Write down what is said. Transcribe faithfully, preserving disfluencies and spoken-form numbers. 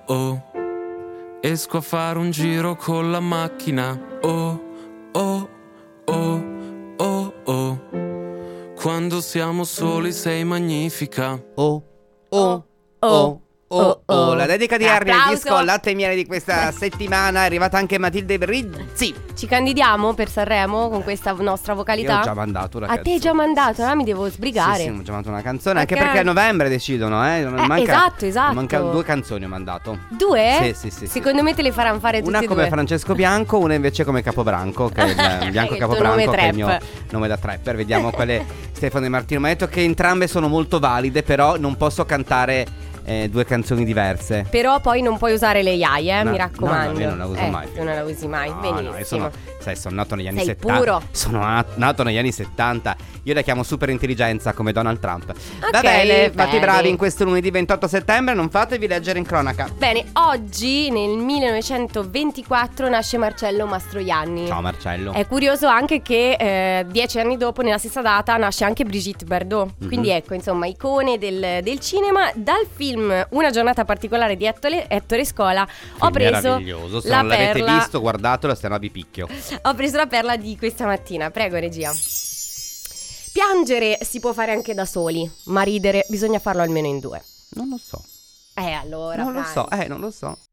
oh. Esco a fare un giro con la macchina. Oh, oh, oh, oh, oh. Quando siamo soli sei magnifica. Oh, oh, oh. Oh, oh, la dedica di Ernia, il disco al latte e miele di questa settimana. È arrivata anche Matilde Brizzi. Ci candidiamo per Sanremo con questa nostra vocalità? Io ho già mandato una A canzone. te hai già mandato, allora mi devo sbrigare. Sì, sì, ho già mandato una canzone. Perché- Anche perché a novembre decidono, eh, Eh, manca, esatto, esatto. Mancano due canzoni ho mandato. Due? Sì, sì, sì, sì. Secondo me te le faranno fare tutte Una e come due. Francesco Bianco, una invece come Capobranco, che è il Bianco Che è il tuo Capobranco, nome che è il trap. mio nome da trapper. Vediamo quale Stefano Di Martino mi ha detto che entrambe sono molto valide, però non posso cantare eh, due canzoni diverse. Però poi non puoi usare le AI, eh, No, mi raccomando. no, no, io non la uso eh, mai. Tu non la usi mai, No, benissimo. no, io sono, sai, sono nato negli anni Sei settanta. puro. Sono nat- nato negli anni settanta. Io la chiamo super intelligenza come Donald Trump. Va Ok, bene, fate bene. bravi in questo lunedì ventotto settembre. Non fatevi leggere in cronaca. Bene, oggi nel millenovecentoventiquattro nasce Marcello Mastroianni. Ciao Marcello. È curioso anche che eh, dieci anni dopo, nella stessa data, nasce anche Brigitte Bardot. Mhm. Quindi ecco, insomma, icone del, del cinema. Dal film Una giornata particolare di Ettore, Ettore Scola ho Film preso meraviglioso. Se la non l'avete perla. visto, guardatelo, se no vi picchio. Ho preso la perla di questa mattina. Prego, regia. Piangere si può fare anche da soli, ma ridere bisogna farlo almeno in due. Non lo so. Eh, allora. Non lo Frank. so, eh, non lo so.